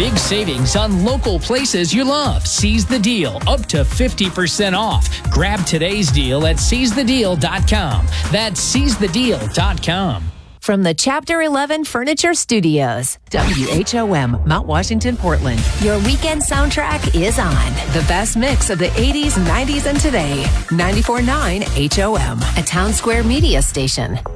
big savings on local places you love. Seize the deal, up to 50% off. Grab today's deal at seizethedeal.com. That's seizethedeal.com. From the Chapter 11 Furniture Studios, WHOM, Mount Washington, Portland. Your weekend soundtrack is on. The best mix of the 80s, 90s, and today. 94.9 HOM, a Town Square media station.